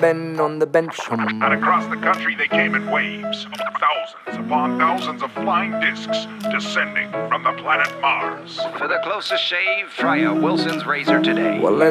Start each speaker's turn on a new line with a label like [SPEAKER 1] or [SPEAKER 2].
[SPEAKER 1] Ben on the bench.
[SPEAKER 2] And across the country they came in waves, thousands upon thousands of flying discs descending from the planet Mars.
[SPEAKER 3] For the closest shave, try a Wilson's razor today.
[SPEAKER 1] Well,